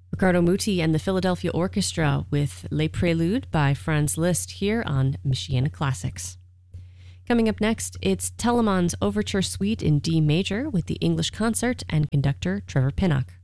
Riccardo Muti and the Philadelphia Orchestra with Les Préludes by Franz Liszt here on Michiana Classics. Coming up next, it's Telemann's Overture Suite in D major with the English Concert and conductor Trevor Pinnock.